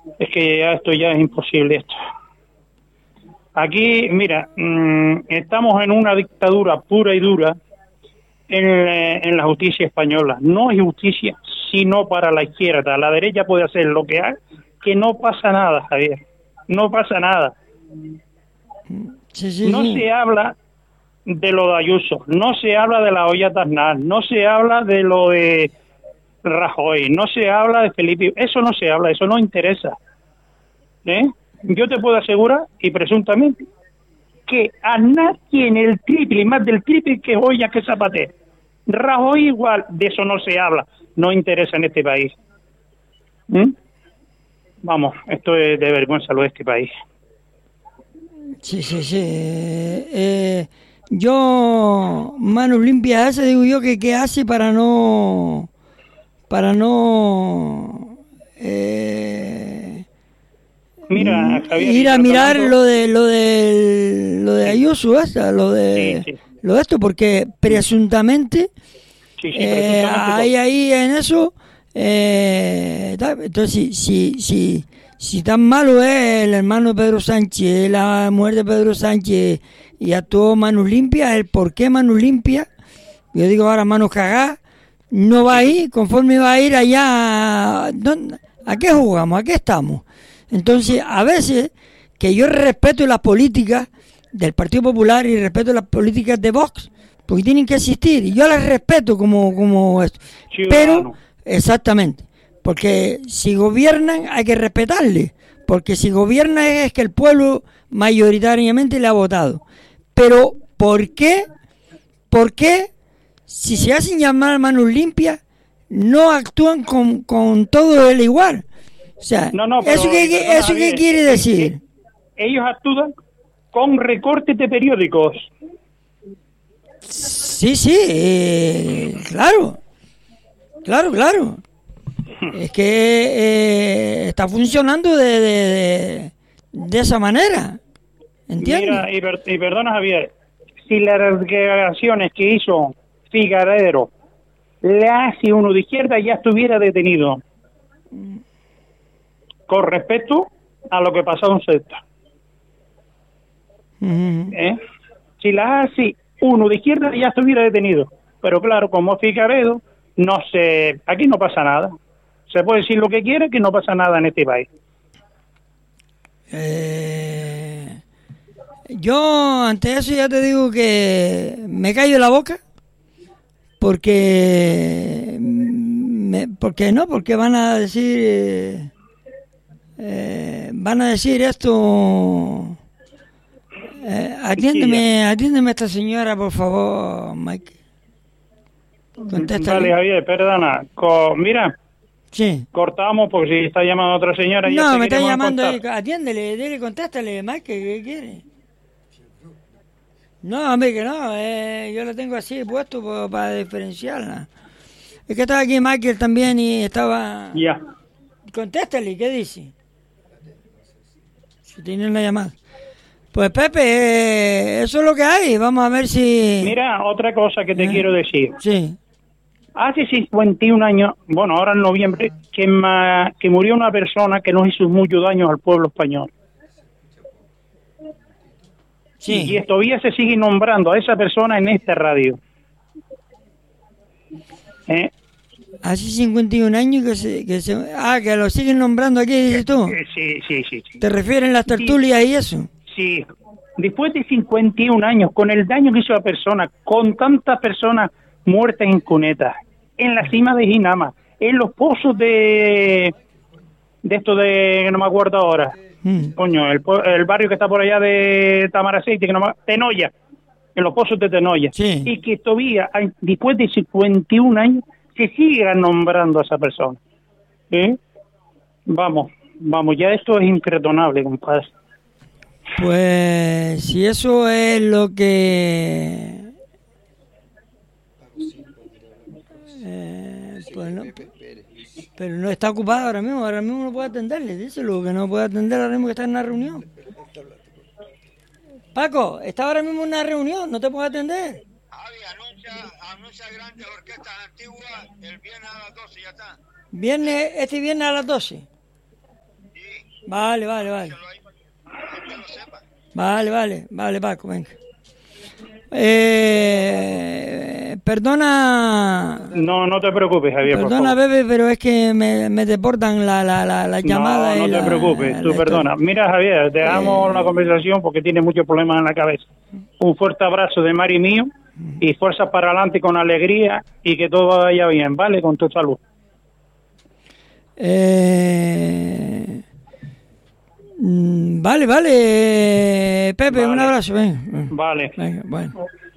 Es que esto ya es imposible esto. Aquí, mira, estamos en una dictadura pura y dura en la justicia española. No hay justicia sino para la izquierda. La derecha puede hacer lo que haga, que no pasa nada, Javier. No pasa nada. No se habla de lo de Ayuso, no se habla de la olla Aznar, no se habla de lo de Rajoy, no se habla de Felipe, eso no se habla, eso no interesa. Yo te puedo asegurar, y presuntamente, que Aznar tiene el triple, más del triple que Goya, que Zapatero. Rajoy igual, de eso no se habla, no interesa en este país. Vamos, esto es de vergüenza lo de este país. Sí. Yo, manos limpias, ese digo yo que qué hace para no Mira, Javier, ir a mirar lo de Ayuso, lo de esto, porque presuntamente hay ahí en eso, entonces si tan malo es el hermano Pedro Sánchez, la mujer de Pedro Sánchez, y actuó manos limpias, el por qué manos limpias, yo digo ahora manos cagadas, no va a ir, conforme va a ir allá, ¿a qué jugamos? ¿A qué estamos? Entonces, a veces, que yo respeto las políticas del Partido Popular y respeto las políticas de Vox, porque tienen que existir, y yo las respeto como esto. Pero, exactamente, porque si gobiernan hay que respetarles, porque si gobiernan es que el pueblo mayoritariamente le ha votado. Pero, ¿por qué? Si se hacen llamar manos limpias, no actúan con todo el igual? O sea, ¿eso qué quiere decir? Ellos actúan con recortes de periódicos. Sí, claro. Es que está funcionando de esa manera. ¿Entiendes? Mira, y perdona, Javier, si las declaraciones que hizo Figaredero le hace uno de izquierda, ya estuviera detenido. Con respecto a lo que pasó en Ceuta. Si las hace uno de izquierda, ya estuviera detenido. Pero claro, como Figaredo, aquí no pasa nada. Se puede decir lo que quiera, que no pasa nada en este país. Yo ante eso ya te digo que me callo la boca, porque van a decir esto. Atiéndeme a esta señora, por favor, Mike. Contéstale. Vale, Javier, perdona. Mira, sí. Cortamos porque si está llamando a otra señora. No, me está llamando. Atiéndele, dile, contéstale, Mike, ¿qué quiere? No, hombre, que no. Yo lo tengo así puesto para diferenciarla. Es que estaba aquí Michael también y estaba... Ya. Contéstale, ¿qué dice? Si tiene una llamada. Pues Pepe, eso es lo que hay. Vamos a ver si... Mira, otra cosa que te quiero decir. Sí. Hace 51 años, bueno, ahora en noviembre, que murió una persona que nos hizo mucho daño al pueblo español. Sí. Y todavía se sigue nombrando a esa persona en esta radio. Hace 51 años que lo siguen nombrando aquí, dices tú. Sí. ¿Te refieres a las tertulias y eso? Sí. Después de 51 años, con el daño que hizo la persona, con tantas personas muertas en cunetas, en la cima de Ginama, en los pozos de esto de, no me acuerdo ahora, coño, el barrio que está por allá de Tamaraceite, Tenoya, en los pozos de Tenoya, sí. Y que todavía, después de 51 años, se siga nombrando a esa persona. Vamos, ya esto es imperdonable, compadre. Pues si eso es lo que... pues no, pero no está ocupado ahora mismo no puede atenderle, díselo, que no puede atender ahora mismo, que está en una reunión. Paco, está ahora mismo en una reunión, no te puedo atender. Anuncia grandes orquestas antiguas el viernes a las 12, ya está. Este viernes a las 12. Sí. Vale, vale, vale. Díselo ahí para que lo sepa. Vale, Paco, venga. Perdona, No te preocupes, Javier, por perdona, favor. bebé, pero es que me deportan la llamada. No y te la- preocupes, la tú historia. perdona. Mira, Javier, dejamos la conversación porque tiene muchos problemas en la cabeza. Un fuerte abrazo de Mari mío y fuerza para adelante con alegría y que todo vaya bien, ¿vale? Con tu salud. Vale, Pepe, un Vale. abrazo, venga. Vale. Venga, bueno.